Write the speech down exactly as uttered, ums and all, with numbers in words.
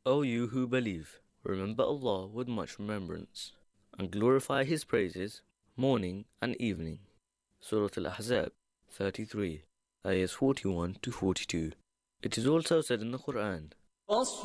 O you who believe, remember Allah with much remembrance, and glorify His praises morning and evening. Surah Al-Ahzab thirty-three, ayahs forty-one to forty-two. It is also said in the Quran,